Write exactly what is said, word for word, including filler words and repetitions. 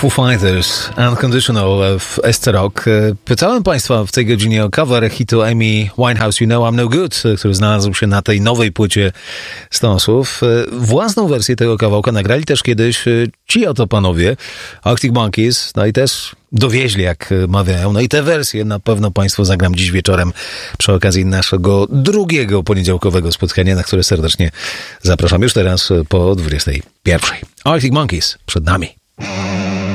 Foo Fighters, Unconditional w S C Rock. Pytałem Państwa w tej godzinie o cover hitu Amy Winehouse, You Know I'm No Good, który znalazł się na tej nowej płycie Stonesów. Własną wersję tego kawałka nagrali też kiedyś ci oto panowie, Arctic Monkeys, no i też dowieźli, jak mawiają. No i te wersje na pewno Państwu zagram dziś wieczorem przy okazji naszego drugiego poniedziałkowego spotkania, na które serdecznie zapraszam już teraz po dwudziestej pierwszej. Arctic Monkeys przed nami.